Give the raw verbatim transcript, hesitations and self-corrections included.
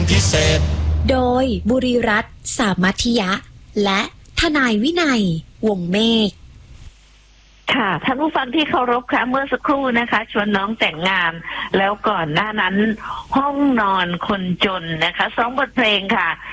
พิเศษโดยบุรีรัตน์สามัคคียะและทนายวินัยวงศ์เมฆค่ะท่านผู้ฟังที่เคารพค่ะเมื่อสักครู่นะคะชวนน้องแต่งงานแล้วก่อนหน้านั้นห้องนอนคนจนนะคะสองบทเพลงค่ะ